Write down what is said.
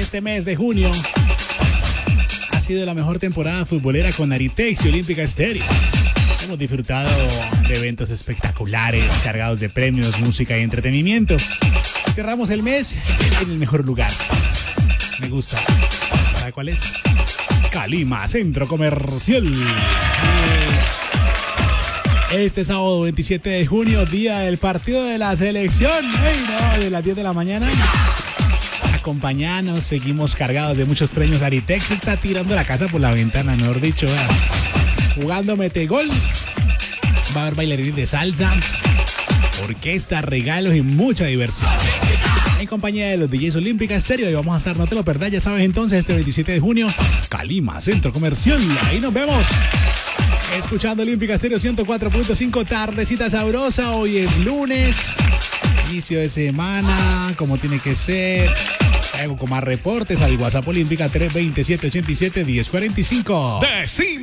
Este mes de junio ha sido la mejor temporada futbolera con Aritex y Olímpica Estéreo. Hemos disfrutado de eventos espectaculares, cargados de premios, música y entretenimiento. Cerramos el mes en el mejor lugar. Me gusta. ¿Sabe cuál es? Calima, Centro Comercial. Este sábado 27 de junio, día del partido de la selección. ¡Ey, no! De las 10 de la mañana. Acompañanos, seguimos cargados de muchos premios. Aritex está tirando la casa por la ventana, mejor dicho. Jugando metegol. Va a haber bailarines de salsa, orquesta, regalos y mucha diversión. En compañía de los DJs Olímpica Estéreo, y vamos a estar, no te lo perdás, ya sabes entonces, este 27 de junio, Calima, Centro Comercial. Ahí nos vemos. Escuchando Olímpica Estéreo 104.5, tardecita sabrosa. Hoy es lunes, inicio de semana, como tiene que ser. Hago con más reportes al WhatsApp Olímpica 327-87-1045.